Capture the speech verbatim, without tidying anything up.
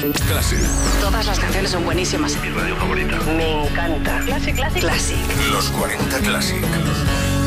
Classic. Todas las canciones son buenísimas. Mi radio favorita. Me encanta. Classic, Classic. Classic. Los cuarenta Classic.